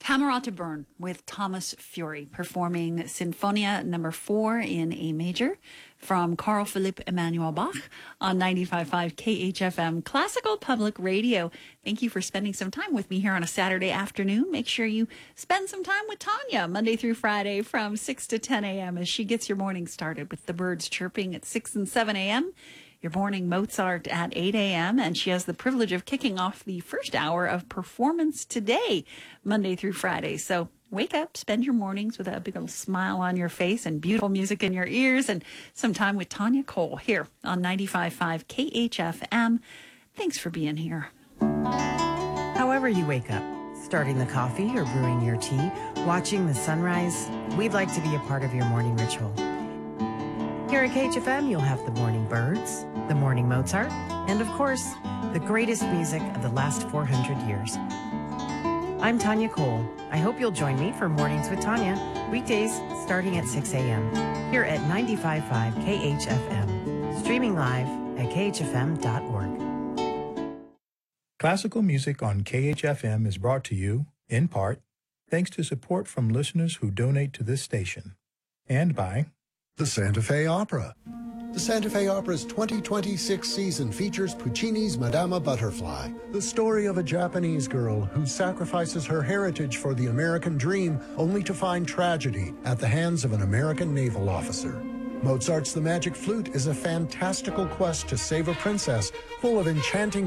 Camerata Burn with Thomas Fury performing Sinfonia No. 4 in A major from Carl Philipp Emanuel Bach on 95.5 KHFM Classical Public Radio. Thank you for spending some time with me here on a Saturday afternoon. Make sure you spend some time with Tanya Monday through Friday from 6 to 10 a.m. as she gets your morning started with the birds chirping at 6 and 7 a.m., your morning Mozart at 8 a.m., and she has the privilege of kicking off the first hour of Performance Today, Monday through Friday. So wake up, spend your mornings with a big little smile on your face and beautiful music in your ears, and some time with Tanya Cole here on 95.5 KHFM. Thanks for being here. However you wake up, starting the coffee or brewing your tea, watching the sunrise, we'd like to be a part of your morning ritual. Here at KHFM, you'll have the morning birds, the morning Mozart, and of course, the greatest music of the last 400 years. I'm Tanya Cole. I hope you'll join me for Mornings with Tanya, weekdays starting at 6 a.m. here at 95.5 KHFM, streaming live at khfm.org. Classical music on KHFM is brought to you, in part, thanks to support from listeners who donate to this station, and by the Santa Fe Opera. The Santa Fe Opera's 2026 season features Puccini's Madama Butterfly, the story of a Japanese girl who sacrifices her heritage for the American dream only to find tragedy at the hands of an American naval officer. Mozart's The Magic Flute is a fantastical quest to save a princess full of enchanting